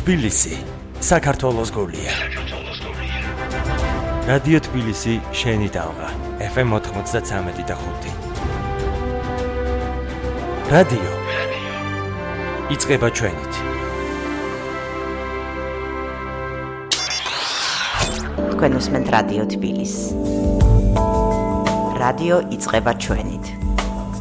თბილისი, საქართველოს გულია. რადიო თბილისი, შენი დამღა, FM 93.5. რადიო იწყება ჩვენით. თქვენ უსმენთ რადიო თბილისს. რადიო იწყება ჩვენით.